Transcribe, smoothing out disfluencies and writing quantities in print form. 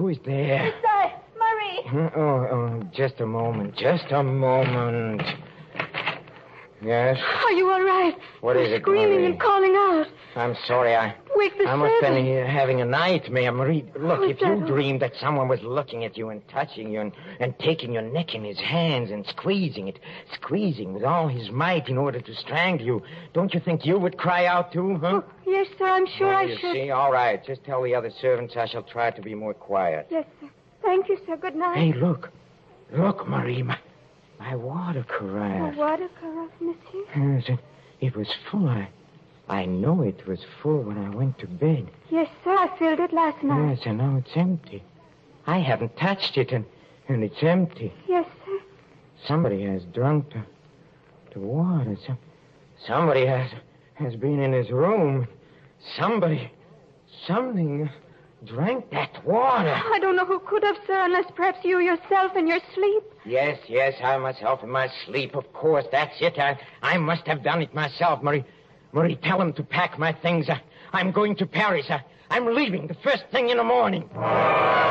Who is there? It's I, Marie. Oh, just a moment. Yes? Are you all right? What is it, Screaming Marie? and calling out. I'm sorry, Wake the I must have servant. been having a nightmare, Marie. Look, Oh, is if you that all? dreamed that someone was looking at you and touching you and taking your neck in his hands and squeezing with all his might in order to strangle you, don't you think you would cry out too, huh? Oh, yes, sir, I'm sure I You should. see, all right. Just tell the other servants I shall try to be more quiet. Yes, sir. Thank you, sir. Good night. Hey, look. Look, Marie, my water A carafe. water carafe, monsieur? Yes, it was full. I know it was full when I went to bed. Yes, sir. I filled it last night. Yes, and now it's empty. I haven't touched it, and it's empty. Yes, sir. Somebody has drunk the water. Somebody has been in his room. Something drank that water. I don't know who could have, sir, unless perhaps you yourself in your sleep. Yes, I myself in my sleep, of course. That's it. I must have done it myself, Marie. Marie, tell him to pack my things. I'm going to Paris. I'm leaving the first thing in the morning.